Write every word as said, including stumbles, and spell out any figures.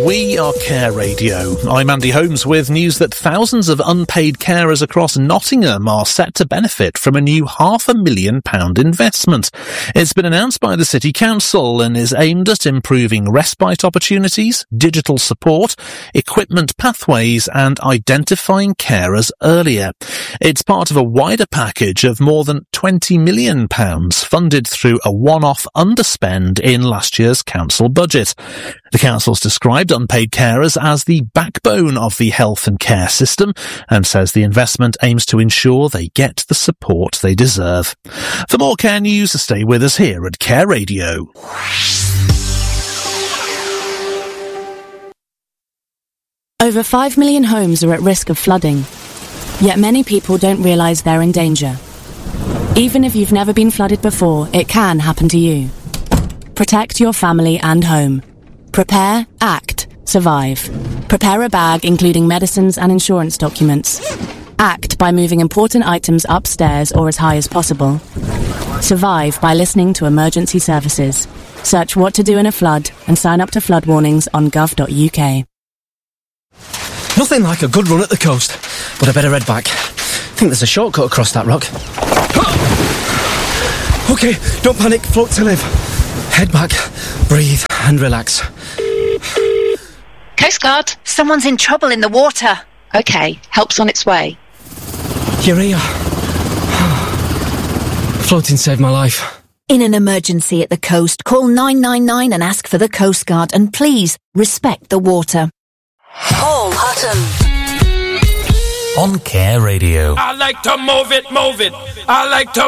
We are Care Radio. I'm Andy Holmes with news that thousands of unpaid carers across Nottingham are set to benefit from a new half a million pound investment. It's been announced by the City Council and is aimed at improving respite opportunities, digital support, equipment pathways and identifying carers earlier. It's part of a wider package of more than twenty million pounds funded through a one-off underspend in last year's council budget. The council's described unpaid carers as the backbone of the health and care system and says the investment aims to ensure they get the support they deserve. For more care news, stay with us here at Care Radio. Over five million homes are at risk of flooding, yet many people don't realise they're in danger. Even if you've never been flooded before, it can happen to you. Protect your family and home. Prepare, act, survive. Prepare a bag including medicines and insurance documents. Act by moving important items upstairs or as high as possible. Survive by listening to emergency services. Search what to do in a flood and sign up to flood warnings on gov dot u k. Nothing like a good run at the coast, but I better head back. I think there's a shortcut across that rock. OK, don't panic, float to live. Head back, breathe and relax. Coast Guard, someone's in trouble in the water. OK, help's on its way. You're here. Floating saved my life. In an emergency at the coast, call nine nine nine and ask for the Coast Guard, and please respect the water. Paul Hutton on Care Radio. I like to move it, move it. I like to